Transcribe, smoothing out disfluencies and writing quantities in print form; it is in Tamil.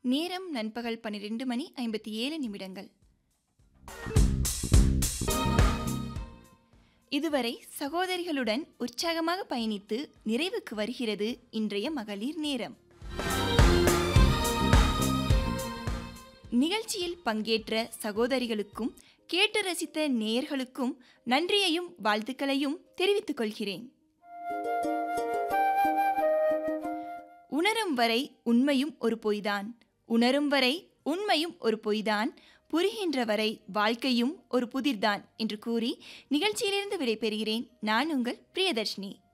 நேரம் நண்பகல் 12:57. இதுவரை சகோதரிகளுடன் உற்சாகமாக பயணித்து நிறைவுக்கு வருகிறது இன்றைய மகளிர் நேரம். நிகழ்ச்சியில் பங்கேற்ற சகோதரிகளுக்கும் கேட்டு ரசித்த நேயர்களுக்கும் நன்றியையும் வாழ்த்துக்களையும் தெரிவித்துக் கொள்கிறேன். உணரும் வரை உண்மையும் ஒரு பொய்தான், உணரும் வரை உண்மையும் ஒரு பொய்தான், புரிகின்ற வரை வாழ்க்கையும் ஒரு புதிர்தான் என்று கூறி நிகழ்ச்சியிலிருந்து விடைபெறுகிறேன். நான் உங்கள் பிரியதர்ஷினி.